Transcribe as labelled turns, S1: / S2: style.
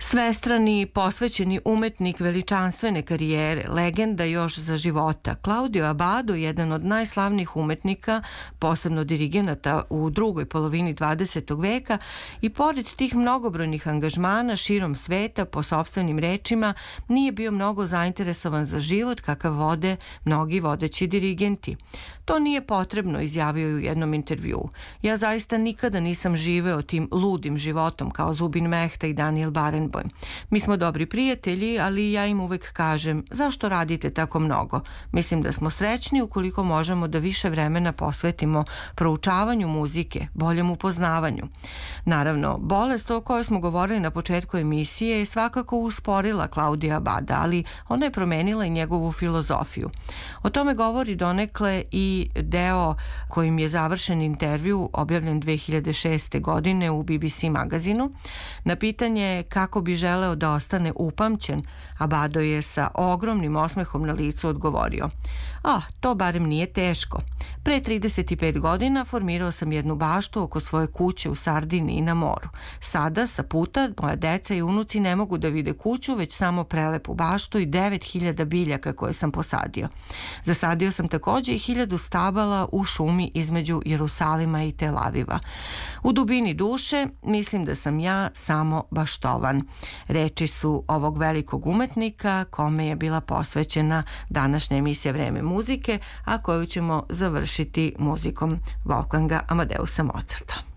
S1: Svestrani, posvećeni umetnik veličanstvene karijere, legenda još za života, Claudio Abbado, jedan od najslavnijih umetnika, posebno dirigenata u drugoj polovini 20. veka, i pored tih mnogobrojnih angažmana širom sveta, po sopstvenim rečima, nije bio mnogo zainteresovan za život kakav vode mnogi vodeći dirigenti. To nije potrebno, izjavio je u jednom intervjuu. Ja zaista nikada nisam živeo tim ludim životom kao Zubin Mehta i Daniel Barenboim. Mi smo dobri prijatelji, ali ja im uvek kažem, zašto radite tako mnogo? Mislim da smo srećni ukoliko možemo da više vremena posvetimo proučavanju muzike, boljem upoznavanju. Naravno, bolest o kojoj smo govorili na početku emisije je svakako usporila Claudia Abbada, ali ona je promenila i njegovu filozofiju. O tome govori donekle i deo kojim je završen intervju objavljen 2006. godine u BBC magazinu. Na pitanje kako bi želeo da ostane upamćen, Abbado je sa ogromnim osmehom na licu odgovorio: to barem nije teško. Pre 35 godina formirao sam jednu baštu oko svoje kuće u Sardiniji na moru. Sada, sa puta, moja deca i unuci ne mogu da vide kuću, već samo prelepu baštu i 9000 biljaka koje sam posadio. Zasadio sam takođe i 1000 stabala u šumi između Jerusalima i Tel Aviva. U dubini duše mislim da sam ja samo baštovan. Reči su ovog velikog umetnika kome je bila posvećena današnja emisija Vreme muzike, a koju ćemo završiti muzikom Wolfganga Amadeusa Mozarta.